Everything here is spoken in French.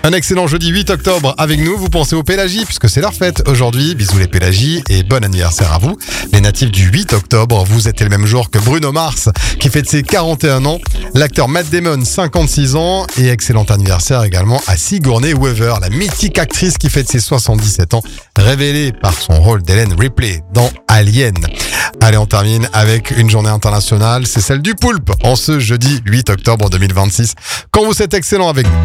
Un excellent jeudi 8 octobre avec nous. Vous pensez aux Pélagies puisque c'est leur fête aujourd'hui. Bisous les Pélagies et bon anniversaire à vous. Les natifs du 8 octobre, vous êtes le même jour que Bruno Mars qui fête ses 41 ans. L'acteur Matt Damon, 56 ans. Et excellent anniversaire également à Sigourney Weaver, la mythique actrice qui fête ses 77 ans, révélée par son rôle d'Ellen Ripley dans Alien. Allez, on termine avec une journée internationale, c'est celle du poulpe, en ce jeudi 8 octobre 2026. Quand vous êtes excellent avec nous.